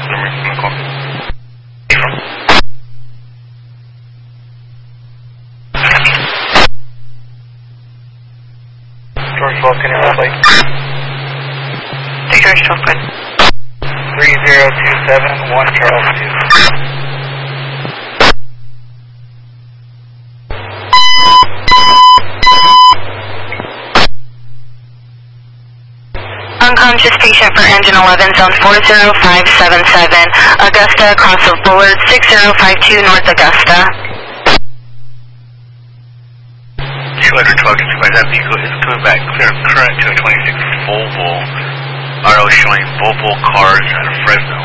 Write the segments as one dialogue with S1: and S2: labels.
S1: George 12, can you hold, please?
S2: Take George 12, good.
S1: 3027, 1 Charles 2.
S2: Unconscious patient for engine 11, zone 40577, Augusta, cross of Bullard, 6052 North Augusta.
S3: 212, that vehicle is coming back clear current to a 26 Volvo. RO showing Volvo cars out of Fresno.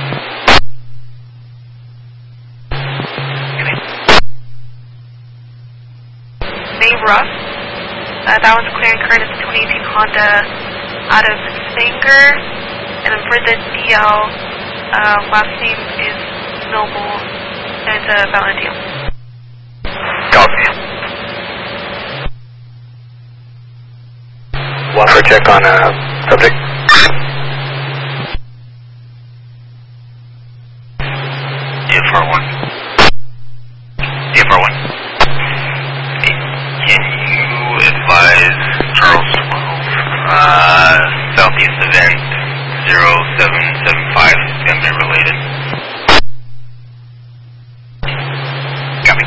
S2: Name Russ. That one's clearing current. It's 2018 Honda out of Sanger. And then for the DL, last name is Noble. And it's a valid deal.
S3: Copy.
S1: One for check on subject.
S3: DFR1. DFR1. Can you advise Charles 12, southeast event 0775 is gunman related? Copy.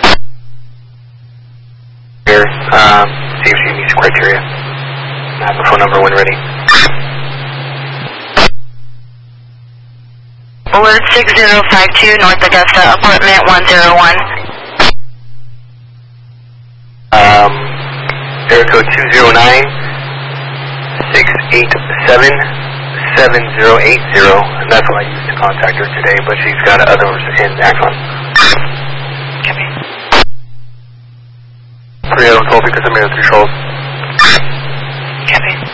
S1: Here, see if she meets criteria. I have the phone number when ready.
S2: Bullard 6052 North Augusta, apartment 101.
S1: Area code 209 687 7080, and that's what I used to contact her today, but she's got others in Axon.
S2: Copy.
S1: 3012 because I'm here 3 Charles.
S2: Copy.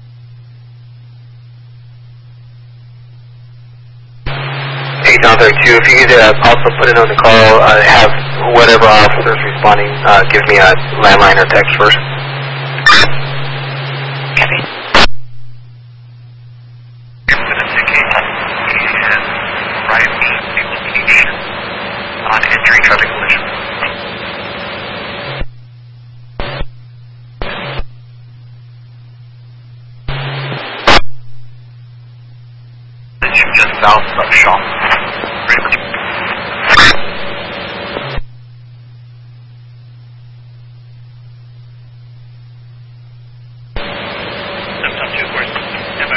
S1: 8932, if you could also put it on the call, have whatever officers responding, give me a landline or text first.
S2: Copy.
S3: Right location on entering traffic collision. Just south of Shaw.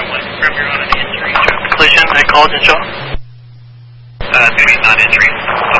S3: Collision, I called in Shaw. Maybe not entry.